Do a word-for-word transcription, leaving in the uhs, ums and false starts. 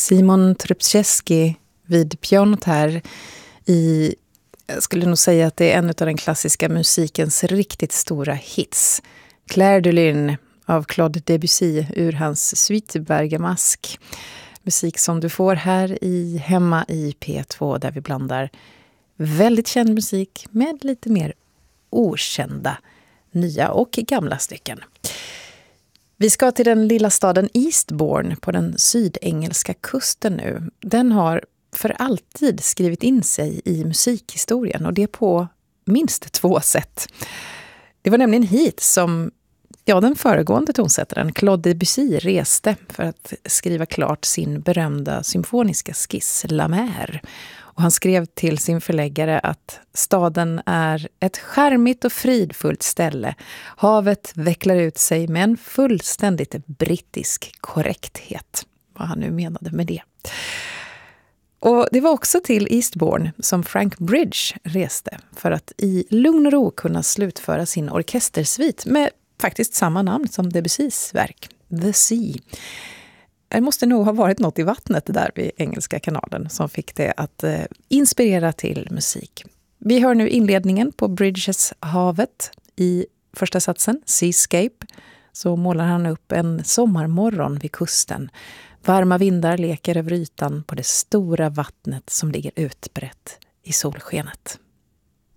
Simon Trubczewski vid pianot här i, jag skulle nog säga att det är en av den klassiska musikens riktigt stora hits. Clair de Lune av Claude Debussy ur hans Suite Bergamasque. Musik som du får här i hemma i P två där vi blandar väldigt känd musik med lite mer okända nya och gamla stycken. Vi ska till den lilla staden Eastbourne på den sydengelska kusten nu. Den har för alltid skrivit in sig i musikhistorien och det på minst två sätt. Det var nämligen hit som ja, den föregående tonsättaren Claude Debussy reste för att skriva klart sin berömda symfoniska skiss La Mer. Och han skrev till sin förläggare att staden är ett charmigt och fridfullt ställe. Havet vecklar ut sig med en fullständigt brittisk korrekthet. Vad han nu menade med det. Och det var också till Eastbourne som Frank Bridge reste för att i lugn och ro kunna slutföra sin orkestersvit med faktiskt samma namn som Debussys verk, The Sea. Det måste nog ha varit något i vattnet där vid Engelska kanalen som fick det att eh, inspirera till musik. Vi hör nu inledningen på Bridges Havet. I första satsen, Seascape, så målar han upp en sommarmorgon vid kusten. Varma vindar leker över ytan på det stora vattnet som ligger utbrett i solskenet.